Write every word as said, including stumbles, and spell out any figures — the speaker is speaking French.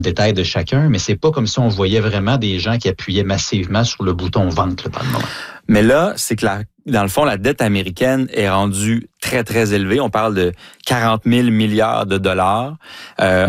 détail de chacun, mais c'est pas comme si on voyait vraiment des gens qui appuyaient massivement sur le bouton vente là, par le moment. Mais là, c'est que la, dans le fond, la dette américaine est rendue très, très élevée. On parle de quarante mille milliards de dollars. Euh,